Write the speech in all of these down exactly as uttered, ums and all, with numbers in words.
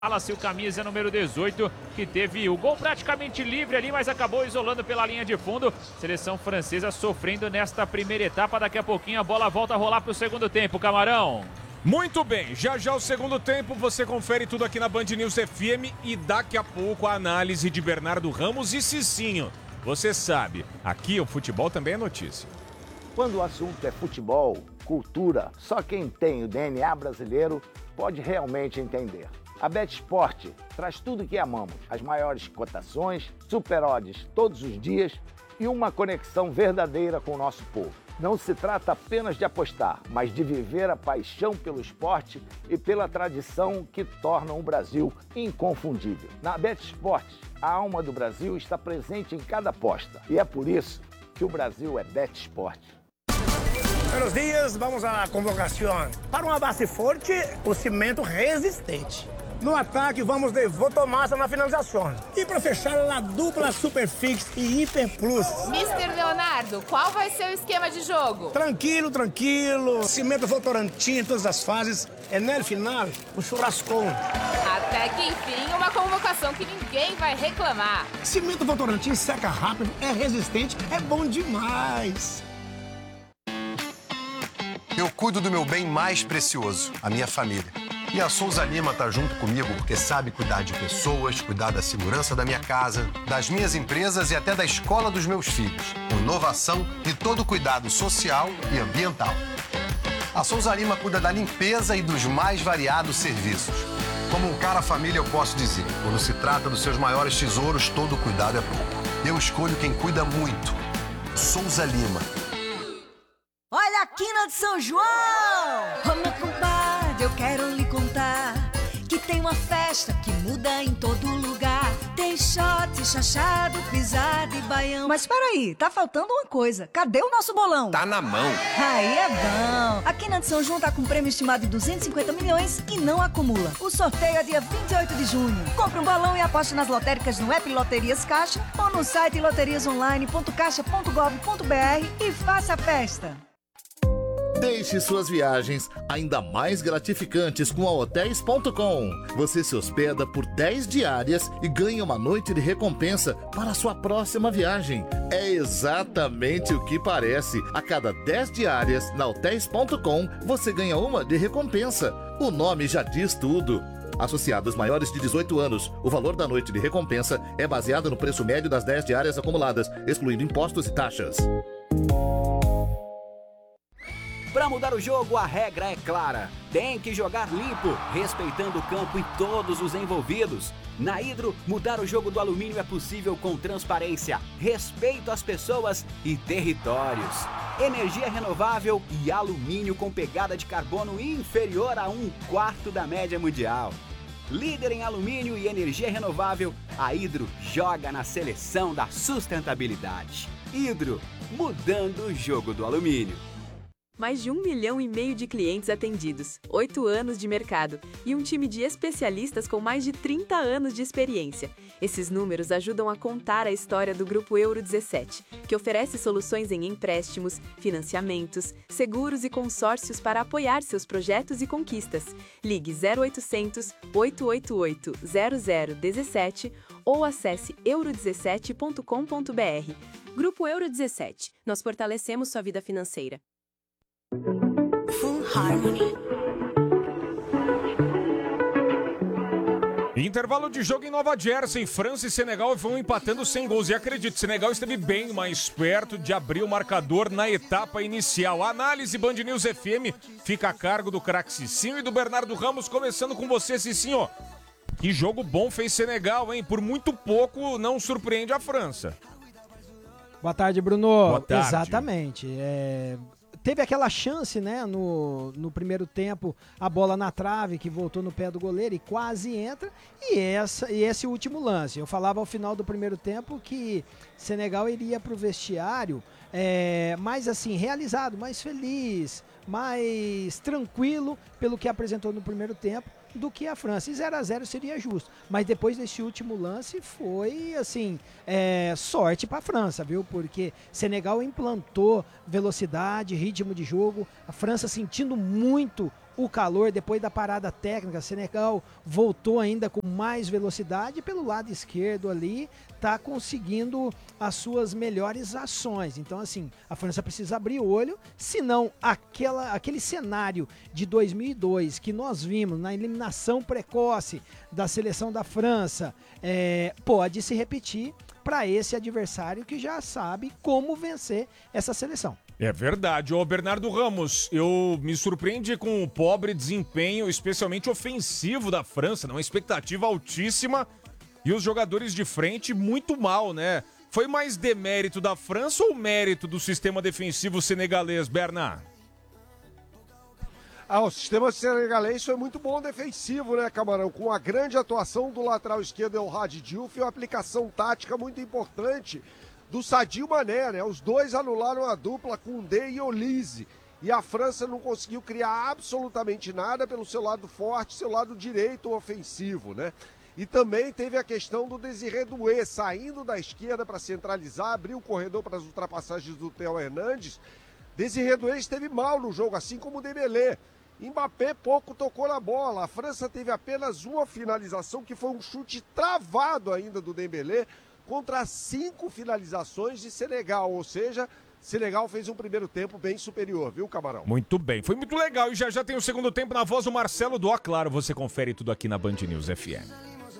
Fala-se o camisa número dezoito, que teve o gol praticamente livre ali, mas acabou isolando pela linha de fundo. Seleção francesa sofrendo nesta primeira etapa. Daqui a pouquinho a bola volta a rolar para o segundo tempo, Camarão. Muito bem, já já o segundo tempo, você confere tudo aqui na Band News F M e daqui a pouco a análise de Bernardo Ramos e Cicinho. Você sabe, aqui o futebol também é notícia. Quando o assunto é futebol, cultura, só quem tem o D N A brasileiro pode realmente entender. A BetSport traz tudo que amamos, as maiores cotações, super odds todos os dias e uma conexão verdadeira com o nosso povo. Não se trata apenas de apostar, mas de viver a paixão pelo esporte e pela tradição que tornam o Brasil inconfundível. Na BetSport, a alma do Brasil está presente em cada aposta e é por isso que o Brasil é BetSport. Buenos dias, vamos à convocação. Para uma base forte, o cimento resistente. No ataque, vamos de Votomassa na finalização. E para fechar, a dupla Superfix e Hiper Plus. mister Leonardo, qual vai ser o esquema de jogo? Tranquilo, tranquilo. Cimento Votorantim em todas as fases. É no final, o churrascão. Até que enfim, uma convocação que ninguém vai reclamar. Cimento Votorantim seca rápido, é resistente, é bom demais. Eu cuido do meu bem mais precioso, a minha família. E a Souza Lima tá junto comigo porque sabe cuidar de pessoas, cuidar da segurança da minha casa, das minhas empresas e até da escola dos meus filhos. Com inovação e todo cuidado social e ambiental. A Souza Lima cuida da limpeza e dos mais variados serviços. Como um cara família, eu posso dizer, quando se trata dos seus maiores tesouros, todo cuidado é pouco. Eu escolho quem cuida muito. Souza Lima. Olha a quina de São João! Ô meu compadre, eu quero lhe contar que tem uma festa que muda em todo lugar. Tem shot, chachado, pisada e baião. Mas peraí, tá faltando uma coisa. Cadê o nosso bolão? Tá na mão. Aí é bom. A quina de São João tá com um prêmio estimado de duzentos e cinquenta milhões e não acumula. O sorteio é dia vinte e oito de junho. Compre um balão e aposte nas lotéricas no app Loterias Caixa ou no site loterias online ponto caixa ponto gov ponto br e faça a festa. Deixe suas viagens ainda mais gratificantes com a hotéis ponto com. Você se hospeda por dez diárias e ganha uma noite de recompensa para a sua próxima viagem. É exatamente o que parece. A cada dez diárias na hotéis ponto com, você ganha uma de recompensa. O nome já diz tudo. Associados maiores de dezoito anos, o valor da noite de recompensa é baseado no preço médio das dez diárias acumuladas, excluindo impostos e taxas. Para mudar o jogo, a regra é clara. Tem que jogar limpo, respeitando o campo e todos os envolvidos. Na Hidro, mudar o jogo do alumínio é possível com transparência, respeito às pessoas e territórios. Energia renovável e alumínio com pegada de carbono inferior a um quarto da média mundial. Líder em alumínio e energia renovável, a Hidro joga na seleção da sustentabilidade. Hidro, mudando o jogo do alumínio. Mais de um milhão e meio de clientes atendidos, oito anos de mercado e um time de especialistas com mais de trinta anos de experiência. Esses números ajudam a contar a história do Grupo Euro dezessete, que oferece soluções em empréstimos, financiamentos, seguros e consórcios para apoiar seus projetos e conquistas. Ligue zero oitocentos, oito oito oito, zero zero um sete ou acesse euro dezessete ponto com ponto br. Grupo Euro dezessete. Nós fortalecemos sua vida financeira. Full Harmony. Intervalo de jogo em Nova Jersey. França e Senegal vão empatando sem gols. E acredito, Senegal esteve bem mais perto de abrir o marcador na etapa inicial. A análise Band News F M fica a cargo do craque Cicinho e do Bernardo Ramos. Começando com você, Cicinho. Que jogo bom fez Senegal, hein? Por muito pouco não surpreende a França. Boa tarde, Bruno. Boa tarde. Exatamente. É... Teve aquela chance, né, no, no primeiro tempo, a bola na trave, que voltou no pé do goleiro e quase entra, e, essa, e esse último lance. Eu falava ao final do primeiro tempo que Senegal iria para o vestiário é, mais assim, realizado, mais feliz, mais tranquilo pelo que apresentou no primeiro tempo do que a França. E zero a zero seria justo. Mas depois desse último lance foi, assim, é, sorte para a França, viu? Porque Senegal implantou velocidade, ritmo de jogo. A França sentindo muito o calor, depois da parada técnica, Senegal voltou ainda com mais velocidade e pelo lado esquerdo ali está conseguindo as suas melhores ações. Então, assim, a França precisa abrir o olho, senão aquela, aquele cenário de dois mil e dois que nós vimos na eliminação precoce da seleção da França é, pode se repetir para esse adversário que já sabe como vencer essa seleção. É verdade. Ô, Bernardo Ramos, eu me surpreende com o pobre desempenho, especialmente ofensivo da França, né? Uma expectativa altíssima e os jogadores de frente muito mal, né? Foi mais demérito da França ou mérito do sistema defensivo senegalês, Bernard? Ah, o sistema senegalês foi muito bom defensivo, né, Camarão? Com a grande atuação do lateral esquerdo, El Hadji Diouf, e uma aplicação tática muito importante do Sadio Mané, né? Os dois anularam a dupla Koundé e Olise. E a França não conseguiu criar absolutamente nada pelo seu lado forte, seu lado direito ofensivo, né? E também teve a questão do Désiré Doué saindo da esquerda para centralizar, abrir o corredor para as ultrapassagens do Theo Hernandes. Désiré Doué esteve mal no jogo, assim como o Dembélé. Mbappé pouco tocou na bola. A França teve apenas uma finalização, que foi um chute travado ainda do Dembélé, contra cinco finalizações de Senegal, ou seja, Senegal fez um primeiro tempo bem superior, viu, Camarão? Muito bem, foi muito legal e já já tem o segundo tempo na voz do Marcelo Dó. Claro, você confere tudo aqui na Band News F M.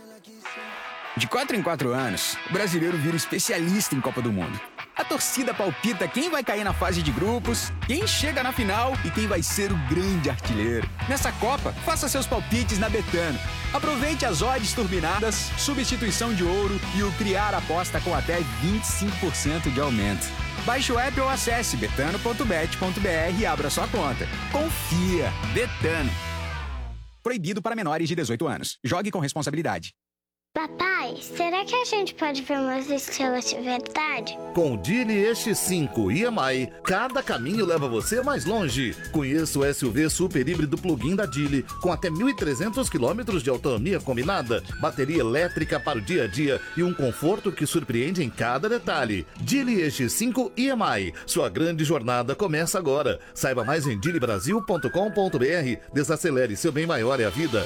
De quatro em quatro anos, o brasileiro vira especialista em Copa do Mundo. A torcida palpita quem vai cair na fase de grupos, quem chega na final e quem vai ser o grande artilheiro. Nessa Copa, faça seus palpites na Betano. Aproveite as odds turbinadas, substituição de ouro e o Criar Aposta com até vinte e cinco por cento de aumento. Baixe o app ou acesse betano ponto bet ponto br e abra sua conta. Confia! Betano. Proibido para menores de dezoito anos. Jogue com responsabilidade. Papai, será que a gente pode ver umas estrelas de verdade? Com o Geely E X cinco e M I, cada caminho leva você mais longe. Conheça o S U V super híbrido plug-in da Geely, com até mil e trezentos quilômetros de autonomia combinada, bateria elétrica para o dia a dia e um conforto que surpreende em cada detalhe. Geely E X cinco e M I, sua grande jornada começa agora. Saiba mais em geely brasil ponto com ponto br. Desacelere, seu bem maior é a vida.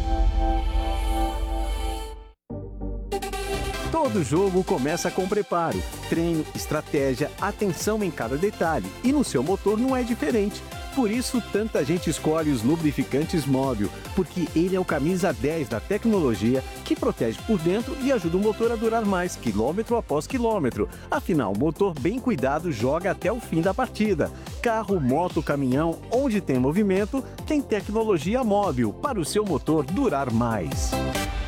Todo jogo começa com preparo, treino, estratégia, atenção em cada detalhe. E no seu motor não é diferente. Por isso, tanta gente escolhe os lubrificantes Móbil, porque ele é o camisa dez da tecnologia que protege por dentro e ajuda o motor a durar mais, quilômetro após quilômetro. Afinal, motor bem cuidado joga até o fim da partida. Carro, moto, caminhão, onde tem movimento, tem tecnologia Móbil para o seu motor durar mais.